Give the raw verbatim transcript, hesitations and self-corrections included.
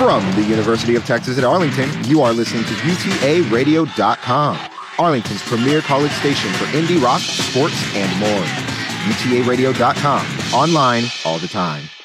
From the University of Texas at Arlington, you are listening to U T A radio dot com, Arlington's premier college station for indie rock, sports, and more. U T A radio dot com, online all the time.